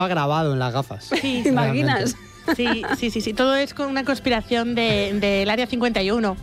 grabado en las gafas. Sí, ¿te imaginas? Sí. Todo es con una conspiración del Área 51.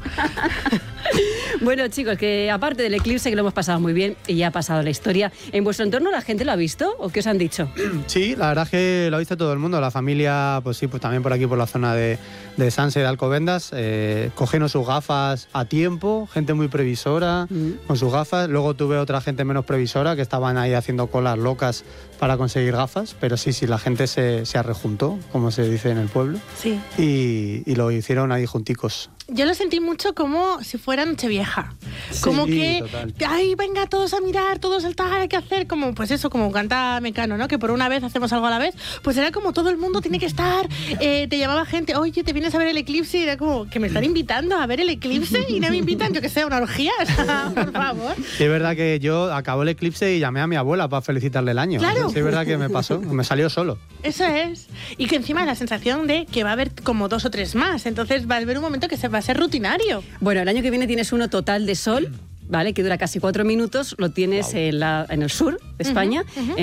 Bueno, chicos, que aparte del eclipse, que lo hemos pasado muy bien y ya ha pasado la historia, ¿en vuestro entorno la gente lo ha visto o qué os han dicho? Sí, la verdad es que lo ha visto todo el mundo. La familia, pues sí, pues también por aquí, por la zona de Sanse y de Alcobendas, cogieron sus gafas a tiempo, gente muy previsora con sus gafas. Luego tuve otra gente menos previsora que estaban ahí haciendo colas locas para conseguir gafas, pero sí, la gente se arrejuntó, como se dice en el pueblo, sí. y lo hicieron ahí junticos. Yo lo sentí mucho como si fuera Nochevieja. Como sí, que, total. ay, venga, todos a mirar, todos al tal, hay que hacer, como, pues eso, como canta Mecano, ¿no? Que por una vez hacemos algo a la vez. Pues era como todo el mundo tiene que estar, te llamaba gente, oye, ¿te vienes a ver el eclipse? Y era como, que me están invitando a ver el eclipse y no me invitan, yo que sé, a una orgía, por favor. Sí, es verdad que yo acabó el eclipse y llamé a mi abuela para felicitarle el año. Claro. Sí, es verdad que me pasó, me salió solo. Eso es. Y que encima la sensación de que va a haber como 2 o 3 más, entonces va a haber un momento que se va a ser rutinario. Bueno, el año que viene tienes uno total de sol, ¿vale? Que dura casi 4 minutos, lo tienes en el sur de España,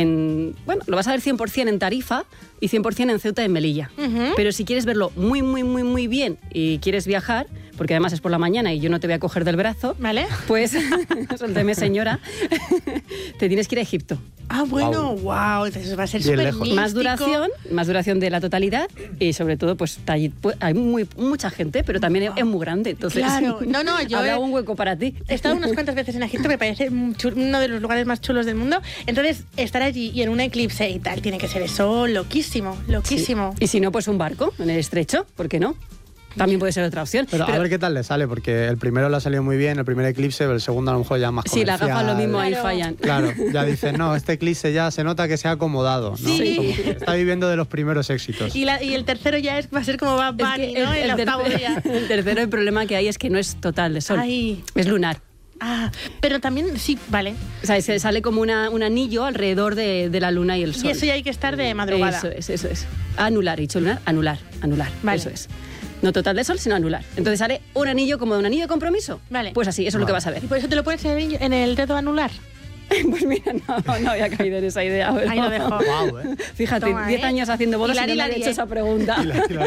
lo vas a ver 100% en Tarifa y 100% en Ceuta y en Melilla. Pero si quieres verlo muy, muy, muy, muy bien y quieres viajar, porque además es por la mañana y yo no te voy a coger del brazo, ¿vale? Pues, suélteme señora, te tienes que ir a Egipto. Ah, bueno, wow, entonces va a ser súper místico. Más duración de la totalidad y sobre todo, pues hay mucha gente, pero también es muy grande, entonces claro, yo habrá un hueco para ti. He estado unas cuantas veces en Egipto, me parece uno de los lugares más chulos del mundo, entonces estar allí y en un eclipse y tal, tiene que ser eso loquísimo. Sí. Y si no, pues un barco en el estrecho, ¿por qué no? También puede ser otra opción. Pero a ver qué tal le sale, porque el primero le ha salido muy bien, el primer eclipse, pero el segundo a lo mejor ya más comercial. Sí, las gafas lo mismo ahí fallan. Claro, ya dicen, no, este eclipse ya se nota que se ha acomodado, ¿no? Sí. Como que está viviendo de los primeros éxitos. Y el tercero ya va a ser como Bad Bunny, ¿no? El octavo día. El tercero, el problema que hay es que no es total de sol, es lunar. Ah, pero también, sí, vale. O sea, se sale como un anillo alrededor de la luna y el sol. Y eso ya hay que estar de madrugada. Eso es. Anular, dicho lunar, anular. Vale. Eso es. No total de sol, sino anular. Entonces haré un anillo como de un anillo de compromiso. Vale. Pues así, eso es lo que vas a ver. ¿Y por eso te lo pones en el dedo anular? Pues mira, no había caído en esa idea. Pero... Ahí lo dejo. Wow, Fíjate, 10 años haciendo bodas y no le han hecho esa pregunta.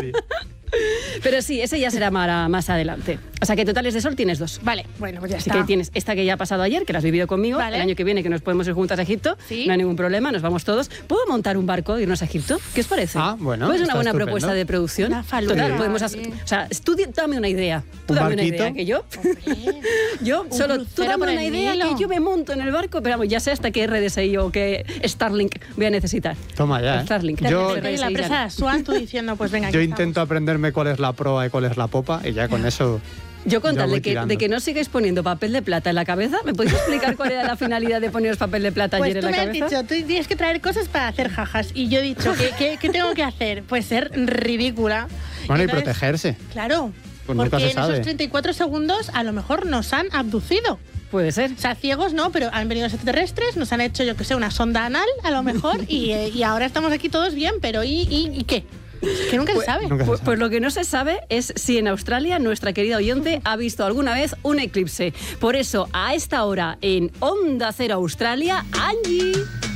Pero sí, ese ya será más adelante. O sea que totales de sol tienes 2. Vale, bueno, pues ya Así está. que tienes esta que ya ha pasado ayer, que la has vivido conmigo. Vale. El año que viene que nos podemos ir juntas a Egipto. ¿Sí? No hay ningún problema, nos vamos todos. ¿Puedo montar un barco e irnos a Egipto? ¿Qué os parece? Ah, bueno. Pues es una está buena estupendo. propuesta de producción. Una faluda. Total, podemos hacer, o sea, tú dame una idea. Tú ¿Un dame barquito? una idea que yo. Yo Un solo tú crucero dame por una el idea Nilo. que yo me monto en el barco, pero vamos, ya sé hasta qué RDSI o qué Starlink voy a necesitar. Toma ya, Starlink. Yo- En la presa de Asuán, tú diciendo, pues venga. Yo aquí intento aprenderme cuál es la proa y cuál es la popa y ya con eso... Yo con Ya tal voy de tirando. que no sigáis poniendo papel de plata en la cabeza, ¿me podéis explicar cuál era la finalidad de poneros papel de plata Pues ayer en tú la me has cabeza? dicho, tú tienes que traer cosas para hacer jajas. Y yo he dicho, ¿qué tengo que hacer? Pues ser ridícula. Bueno, y Entonces, protegerse. Claro, Pues nunca porque se en sabe. esos 34 segundos a lo mejor nos han abducido. Puede ser. O sea, ciegos no, pero han venido los extraterrestres, nos han hecho, yo que sé, una sonda anal, a lo mejor, y ahora estamos aquí todos bien, pero ¿y qué? Es que nunca se sabe. Nunca se Pues, sabe. pues lo que no se sabe es si en Australia nuestra querida oyente ha visto alguna vez un eclipse. Por eso, a esta hora en Onda Cero Australia, Angie.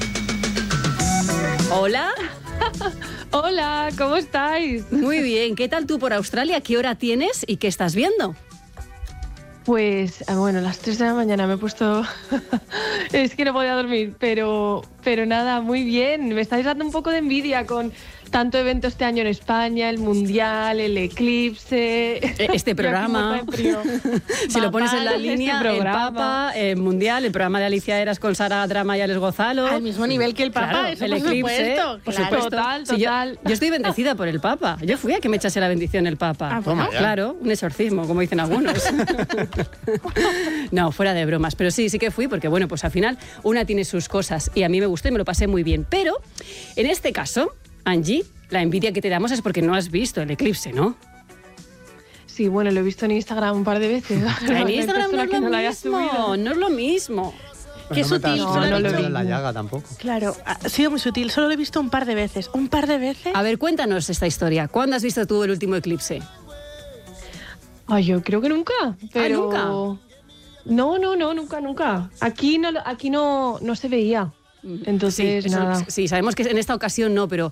Hola. Hola, ¿cómo estáis? Muy bien. ¿Qué tal tú por Australia? ¿Qué hora tienes y qué estás viendo? Pues, bueno, a las 3 de la mañana me he puesto... es que no podía dormir, pero nada, muy bien. Me estáis dando un poco de envidia con tanto evento este año en España, el Mundial, el eclipse... Este programa. Yo aquí muerta de frío. Si lo pones en la Papá, línea, este el programa. Papa, el Mundial, el programa de Alicia Eras con Sara Drama y Alex Gonzalo. Al mismo nivel que el Papa, Claro, eso el por eclipse, supuesto. por Claro. supuesto. Total, Sí, total. yo estoy bendecida por el Papa. Yo fui a que me echase la bendición el Papa. Ah, bueno. Toma ya. Claro, un exorcismo, como dicen algunos. No, fuera de bromas. Pero sí que fui porque, bueno, pues al final una tiene sus cosas y a mí me gustó y me lo pasé muy bien. Pero, en este caso, Angie, la envidia que te damos es porque no has visto el eclipse, ¿no? Sí, bueno, lo he visto en Instagram un par de veces. En Instagram no persona es que lo lo haya mismo, subido. no es lo mismo. Qué Pues no metas sutil, el solo dedo lo he en visto. la llaga tampoco. Claro, ha sido muy sutil, solo lo he visto un par de veces. ¿Un par de veces? A ver, cuéntanos esta historia. ¿Cuándo has visto tú el último eclipse? Ay, yo creo que nunca. Pero... ¿nunca? No, nunca. Aquí no se veía. Entonces, sí, nada. Sí, sabemos que en esta ocasión no, pero